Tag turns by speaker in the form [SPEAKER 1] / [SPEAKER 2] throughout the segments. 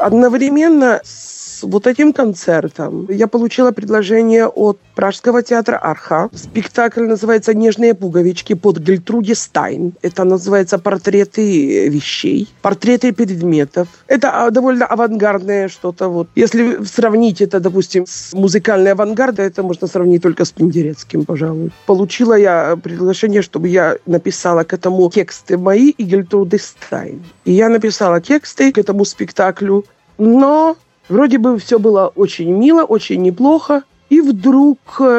[SPEAKER 1] Одновременно с вот этим концертом я получила предложение от Пражского театра «Арха». Спектакль называется «Нежные пуговички» под Гельтруде Стайн. Это называется «Портреты вещей», «Портреты предметов». Это довольно авангардное что-то. Вот. Если сравнить это, допустим, с музыкальной авангардой, это можно сравнить только с Пендерецким, пожалуй. Получила я приглашение, чтобы я написала к этому тексты мои и Гельтруды Стайн. И я написала тексты к этому спектаклю, но вроде бы все было очень мило, очень неплохо. И вдруг,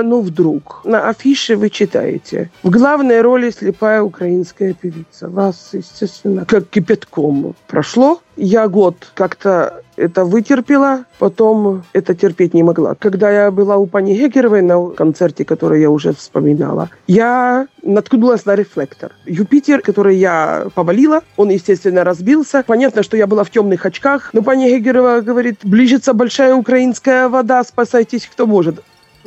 [SPEAKER 1] на афише вы читаете: в главной роли слепая украинская певица. Вас, естественно, как кипятком прошло. Я год как-то это вытерпела, потом это терпеть не могла. Когда я была у пани Гегеровой на концерте, который я уже вспоминала, я наткнулась на рефлектор. Юпитер, который я повалила, он, естественно, разбился. Понятно, что я была в темных очках, но пани Гегерова говорит: ближется большая украинская вода, спасайтесь, кто может.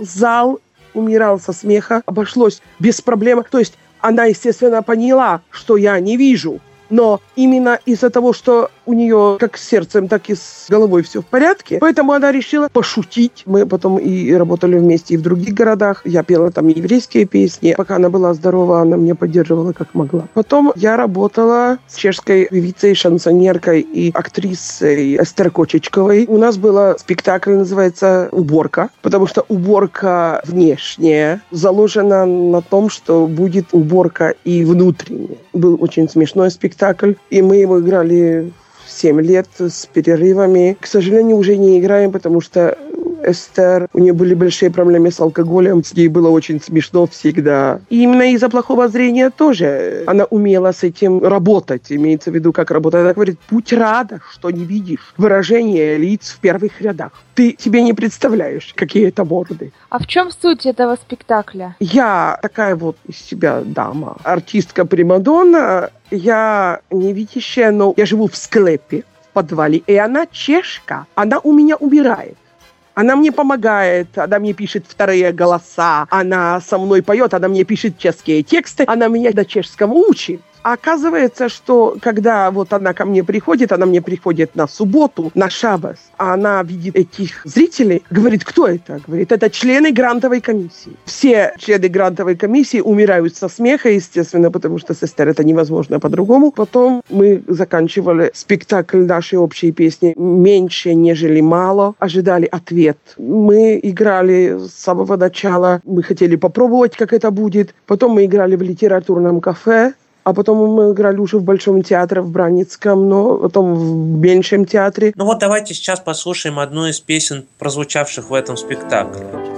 [SPEAKER 1] Зал умирал со смеха, обошлось без проблем. То есть она, естественно, поняла, что я не вижу. Но именно из-за того, что у нее как с сердцем, так и с головой все в порядке, поэтому она решила пошутить. Мы потом и работали вместе и в других городах. Я пела там еврейские песни. Пока она была здорова, она меня поддерживала как могла. Потом я работала с чешской певицей, шансоньеркой и актрисой Эстер Кочечковой. У нас был спектакль, называется «Уборка», потому что уборка внешняя заложена на том, что будет уборка и внутренняя. Был очень смешной спектакль, и мы его играли 7 лет с перерывами. К сожалению, уже не играем, потому что Эстер, у нее были большие проблемы с алкоголем, с ней было очень смешно всегда. И именно из-за плохого зрения тоже она умела с этим работать, имеется в виду, как работать. Она говорит: будь рада, что не видишь выражение лиц в первых рядах. Ты себе не представляешь, какие это морды.
[SPEAKER 2] А в чем суть этого спектакля?
[SPEAKER 1] Я такая вот из себя дама, артистка примадонна. Я невидящая, но я живу в склепе, в подвале, и она чешка, она у меня убирает. Она мне помогает, она мне пишет вторые голоса, она со мной поет, она мне пишет чешские тексты, она меня на чешском учит. А оказывается, что когда вот она ко мне приходит, она мне приходит на субботу, на шаббат, а она видит этих зрителей, говорит: кто это? Говорит: это члены грантовой комиссии. Все члены грантовой комиссии умирают со смеха, естественно, потому что с Эстер это невозможно по-другому. Потом мы заканчивали спектакль нашей общей песни «Меньше, нежели мало», ожидали ответ. Мы играли с самого начала, мы хотели попробовать, как это будет. Потом мы играли в литературном кафе. А потом мы играли уже в Большом театре в Браницком, но потом в меньшем театре.
[SPEAKER 3] Ну вот давайте сейчас послушаем одну из песен, прозвучавших в этом спектакле.